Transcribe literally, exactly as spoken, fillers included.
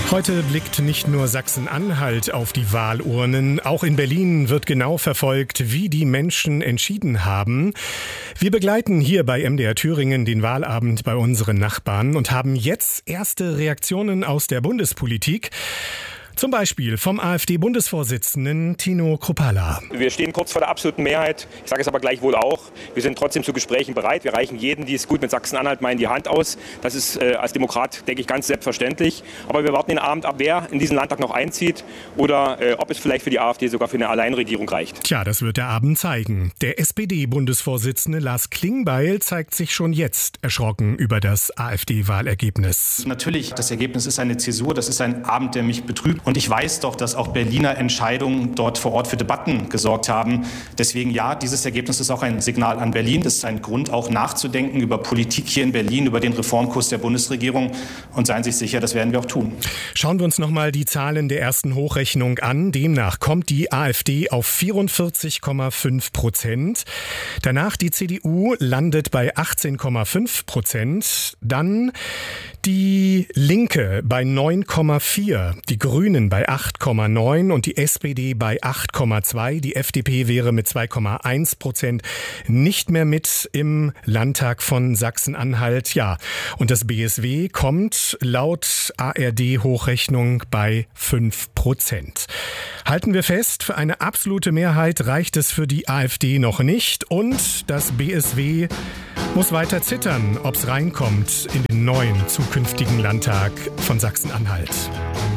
Heute blickt nicht nur Sachsen-Anhalt auf die Wahlurnen, auch in Berlin wird genau verfolgt, wie die Menschen entschieden haben. Wir begleiten hier bei M D R Thüringen den Wahlabend bei unseren Nachbarn und haben jetzt erste Reaktionen aus der Bundespolitik. Zum Beispiel vom AfD-Bundesvorsitzenden Tino Kruppalla. Wir stehen kurz vor der absoluten Mehrheit. Ich sage es aber gleichwohl auch. Wir sind trotzdem zu Gesprächen bereit. Wir reichen jedem, die es gut mit Sachsen-Anhalt meinen, die Hand aus. Das ist äh, als Demokrat, denke ich, ganz selbstverständlich. Aber wir warten den Abend ab, wer in diesen Landtag noch einzieht oder äh, ob es vielleicht für die AfD sogar für eine Alleinregierung reicht. Tja, das wird der Abend zeigen. Der S P D-Bundesvorsitzende Lars Klingbeil zeigt sich schon jetzt erschrocken über das AfD-Wahlergebnis. Natürlich, das Ergebnis ist eine Zäsur. Das ist ein Abend, der mich betrübt. Und ich weiß doch, dass auch Berliner Entscheidungen dort vor Ort für Debatten gesorgt haben. Deswegen ja, dieses Ergebnis ist auch ein Signal an Berlin. Das ist ein Grund, auch nachzudenken über Politik hier in Berlin, über den Reformkurs der Bundesregierung. Und seien Sie sich sicher, das werden wir auch tun. Schauen wir uns noch mal die Zahlen der ersten Hochrechnung an. Demnach kommt die AfD auf vierundvierzig Komma fünf Prozent. Danach die C D U landet bei achtzehn Komma fünf Prozent. Dann die Linke bei neun Komma vier, die Grünen bei acht Komma neun und die S P D bei acht Komma zwei. Die F D P wäre mit zwei Komma eins Prozent nicht mehr mit im Landtag von Sachsen-Anhalt. Ja, und das B S W kommt laut A R D-Hochrechnung bei fünf Prozent. Halten wir fest, für eine absolute Mehrheit reicht es für die AfD noch nicht und das B S W muss weiter zittern, ob es reinkommt in den neuen zukünftigen Landtag von Sachsen-Anhalt.